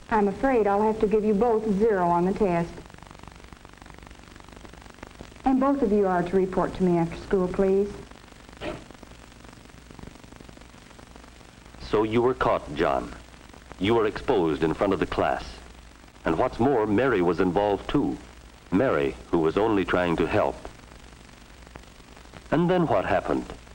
I'm afraid I'll have to give you both 0 on the test. And both of you are to report to me after school, please. So you were caught, John. You were exposed in front of the class. And what's more, Mary was involved too. Mary, who was only trying to help. And then what happened?